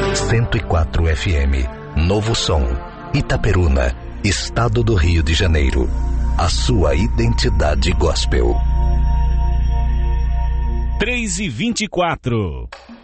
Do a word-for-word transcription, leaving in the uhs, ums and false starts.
cento e quatro F M, Novo Som, Itaperuna, Estado do Rio de Janeiro. A sua identidade gospel. três e vinte e quatro.